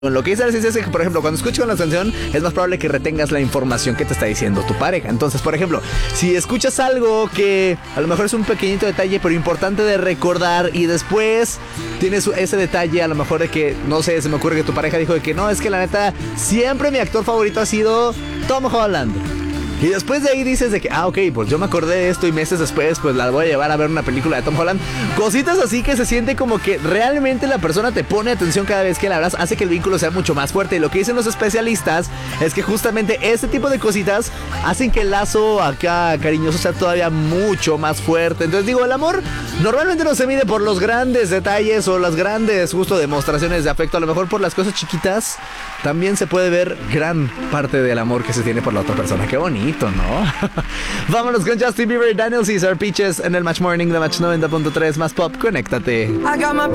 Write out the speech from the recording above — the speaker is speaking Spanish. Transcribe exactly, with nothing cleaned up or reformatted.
Lo que dice la ciencia es que, por ejemplo, cuando escuchas una canción es más probable que retengas la información que te está diciendo tu pareja. Entonces, por ejemplo, si escuchas algo que a lo mejor es un pequeñito detalle, pero importante de recordar, y después tienes ese detalle, a lo mejor de que, no sé, se me ocurre que tu pareja dijo de que no, es que la neta, siempre mi actor favorito ha sido Tom Holland. Y después de ahí dices de que, ah, ok, pues yo me acordé de esto y meses después pues la voy a llevar a ver una película de Tom Holland. Cositas así que se siente como que realmente la persona te pone atención cada vez que la hablas, hace que el vínculo sea mucho más fuerte. Y lo que dicen los especialistas es que justamente este tipo de cositas hacen que el lazo acá cariñoso sea todavía mucho más fuerte. Entonces digo, el amor normalmente no se mide por los grandes detalles o las grandes justo demostraciones de afecto. A lo mejor por las cosas chiquitas también se puede ver gran parte del amor que se tiene por la otra persona. Qué bonito, ¿no? Vámonos con Justin Bieber y Daniel Caesar, Peaches en el Match Morning de Match noventa punto tres más pop. Conéctate.